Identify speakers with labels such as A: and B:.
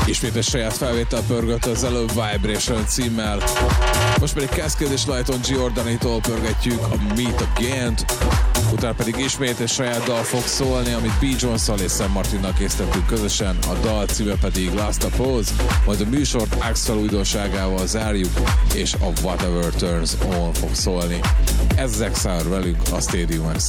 A: Ismét egy saját felvétel pörgött az előbb Vibration címmel. Most pedig Cascade és Lighton Giordanitól pörgetjük a Meet Again-t, utána pedig ismét egy saját dal fog szólni, amit B. Jones-szal és Sam Martinnal készítettünk közösen, a dal címe pedig Last Pose, majd a műsort Axel újdonságával zárjuk, és a Whatever Turns On fog szólni. Ez az Exile velünk a Stadium X-en.